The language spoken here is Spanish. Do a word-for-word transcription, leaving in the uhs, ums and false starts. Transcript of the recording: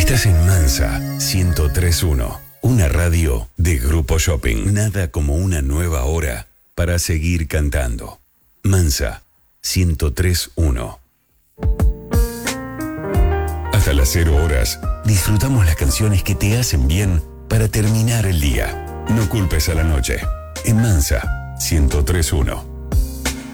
Estás en Mansa ciento tres punto uno, una radio de Grupo Shopping. Nada como una nueva hora para seguir cantando. Mansa ciento tres punto uno. Hasta las cero horas, disfrutamos las canciones que te hacen bien para terminar el día. No culpes a la noche. En Mansa ciento tres punto uno.